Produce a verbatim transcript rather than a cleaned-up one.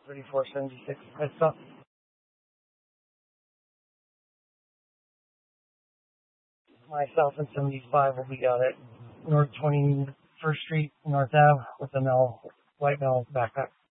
thirty-four seventy-six. Heads up. Myself and seventy-five will be out at North twenty-first Street, North Ave, with a Mel, white Mel backpack.